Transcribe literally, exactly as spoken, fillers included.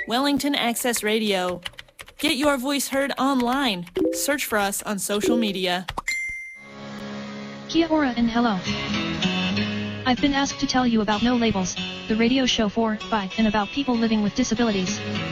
Wellington Access Radio. Get your voice heard online. Search for us on social media. Kia ora and hello. I've been asked to tell you about No Labels, the radio show for, by, and about people living with disabilities.